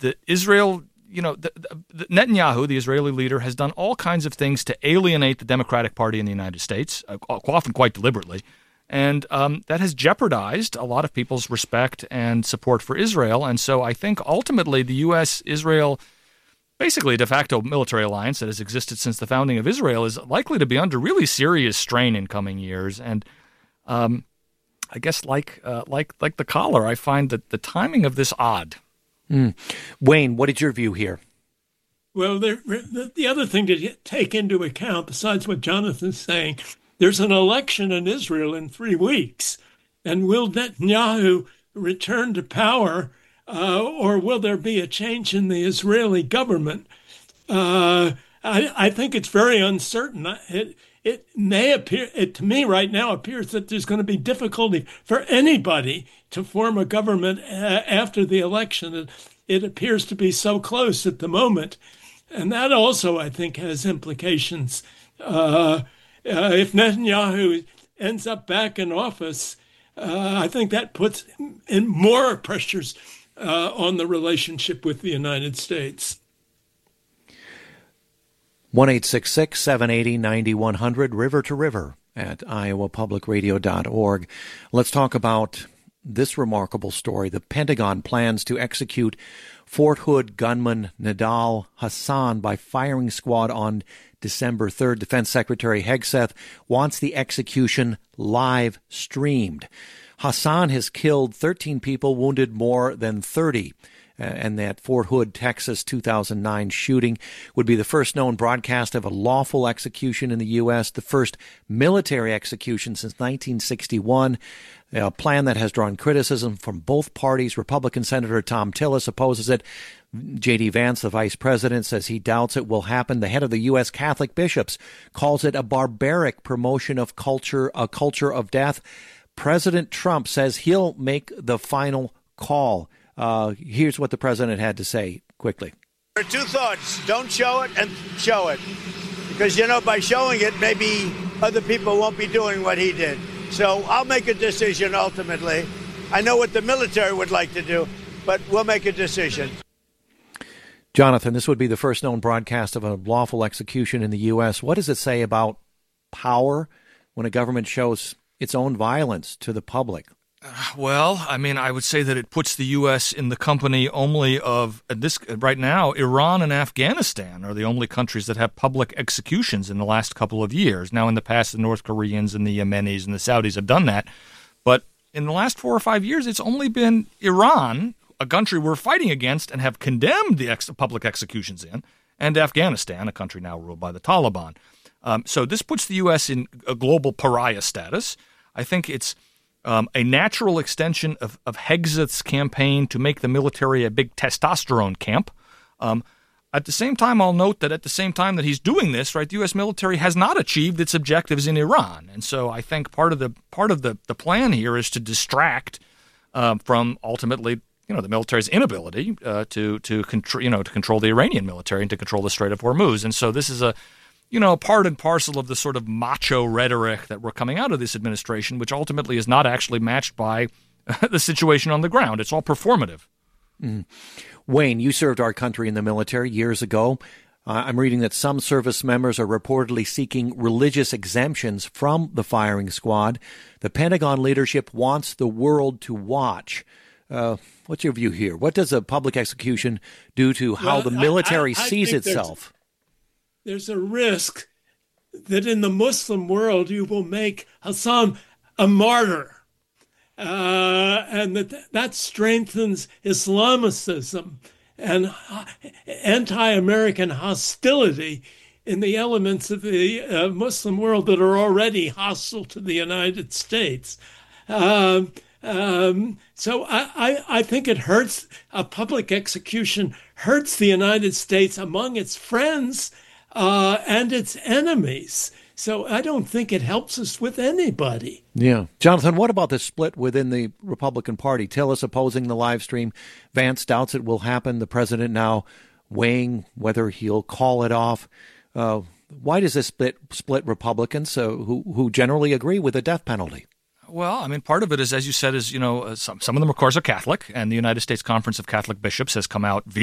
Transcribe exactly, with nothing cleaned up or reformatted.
the Israel, you know, the, the Netanyahu, the Israeli leader, has done all kinds of things to alienate the Democratic Party in the United States, uh, often quite deliberately. And um, that has jeopardized a lot of people's respect and support for Israel. And so I think ultimately the U S Israel, basically a de facto military alliance that has existed since the founding of Israel, is likely to be under really serious strain in coming years. And um, I guess like uh, like like the caller, I find that the timing of this odd. Mm. Wayne, what is your view here? Well, there, the other thing to take into account, besides what Jonathan's saying, there's an election in Israel in three weeks. And will Netanyahu return to power, uh, or will there be a change in the Israeli government? Uh, I, I think it's very uncertain. It, it may appear, it to me right now appears that there's going to be difficulty for anybody to form a government uh, after the election. It, it appears to be so close at the moment. And that also, I think, has implications. Uh, Uh, if Netanyahu ends up back in office, uh, I think that puts in more pressures uh, on the relationship with the United States. one eight six six, seven eight zero, nine one zero zero, river to river at iowa public radio dot org. Let's talk about this remarkable story. The Pentagon plans to execute Fort Hood gunman Nidal Hasan by firing squad on December third. Defense Secretary Hegseth wants the execution live streamed. Hasan has killed thirteen people, wounded more than thirty. Uh, and that Fort Hood, Texas, two thousand nine shooting would be the first known broadcast of a lawful execution in the U S, the first military execution since nineteen sixty-one. A plan that has drawn criticism from both parties. Republican Senator Thom Tillis opposes it. J D. Vance, the vice president, says he doubts it will happen. The head of the U S Catholic bishops calls it a barbaric promotion of culture, a culture of death. President Trump says he'll make the final call. Uh, here's what the president had to say quickly. There are two thoughts. Don't show it and show it. Because, you know, by showing it, maybe other people won't be doing what he did. So I'll make a decision ultimately. I know what the military would like to do, but we'll make a decision. Jonathan, this would be the first known broadcast of a lawful execution in the U S. What does it say about power when a government shows its own violence to the public? Well, I mean, I would say that it puts the U S in the company only of this right now. Iran and Afghanistan are the only countries that have public executions in the last couple of years. Now, in the past, the North Koreans and the Yemenis and the Saudis have done that. But in the last four or five years, it's only been Iran, a country we're fighting against and have condemned the ex- public executions in, and Afghanistan, a country now ruled by the Taliban. Um, so this puts the U S in a global pariah status. I think it's Um, a natural extension of, of Hegseth's campaign to make the military a big testosterone camp. Um, at the same time, I'll note that at the same time that he's doing this, right, the U S military has not achieved its objectives in Iran. And so I think part of the part of the, the plan here is to distract um, from ultimately, you know, the military's inability uh, to to control, you know, to control the Iranian military and to control the Strait of Hormuz. And so this is a you know, part and parcel of the sort of macho rhetoric that we're coming out of this administration, which ultimately is not actually matched by the situation on the ground. It's all performative. Mm. Wayne, you served our country in the military years ago. Uh, I'm reading that some service members are reportedly seeking religious exemptions from the firing squad. The Pentagon leadership wants the world to watch. Uh, what's your view here? What does a public execution do to how well, the military I, I, I sees itself? There's a risk that in the Muslim world you will make Hassan a martyr, uh, and that that strengthens Islamicism and anti-American hostility in the elements of the uh, Muslim world that are already hostile to the United States. Um, um, so I, I, I think it hurts, a public execution hurts the United States among its friends Uh, and its enemies. So I don't think it helps us with anybody. Yeah. Jonathan, what about the split within the Republican Party? Tillis opposing the live stream. Vance doubts it will happen. The president now weighing whether he'll call it off. Uh, why does this split split Republicans uh, who, who generally agree with the death penalty? Well, I mean, part of it is, as you said, is, you know, uh, some, some of them, of course, are Catholic, and the United States Conference of Catholic Bishops has come out